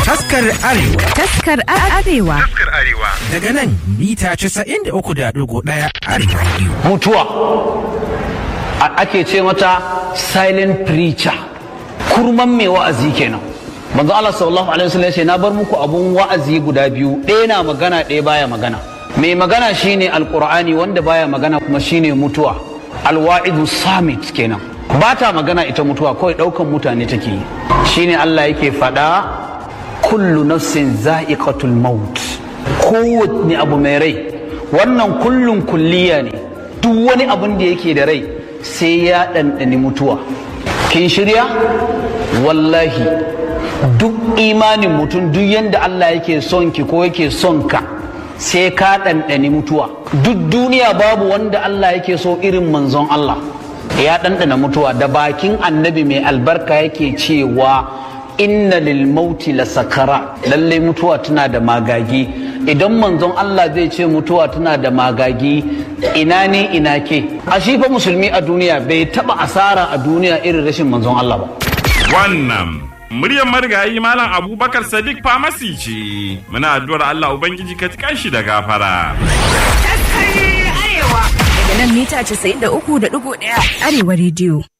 Taskar Arewa. Taskar Arewa. Taskar Arewa. Daga nan mita 93.1 Arewa Radio. Mutuwa ake ce mata silent preacher, kurman mai wa'azi kenan. Manzo Allah sallallahu alaihi wasallam ya ce na bar muku abun wa'azi guda biyu, ɗaya na magana ɗaya baya magana. Mai magana shine alqur'ani, wanda baya magana kuma shine mutuwa. Alwa'idu samit kenan, ba ta magana ita mutuwa, kawai ɗaukan mutane take yi. Shine Allah yake faɗa kullu nafsin za'iqatul maut, kowanne abu mai rai. Wannan kullun kulliya ne, duk wani abun da yake da rai sai ya ɗanɗani mutuwa. Kin shirya? Wallahi duk imanin mutum, duk yanda Allah yake son ki ko yake son ka, sai ka ɗanɗani mutuwa. Duk duniya babu wanda Allah yake so irin manzon Allah. Ya ɗanɗana mutuwa, da bakin annabi mai albarka yake cewa inna lil mauti la sakara, lallai mutuwa tana da magagi. Idan manzon Allah zai ce mutuwa tana da magagi, ina ne ina ke? A shi fa musulmi a duniya bai taba asara a duniya irin rashin manzon Allah ba. Wannan muryar marigayi Malam Abubakar Sadiq Famasi ce. Muna addu'ar Allah Ubangiji ka tukan shi da gafara. Taskar Arewa. Daga nan mita 93.1 Arewa Radio.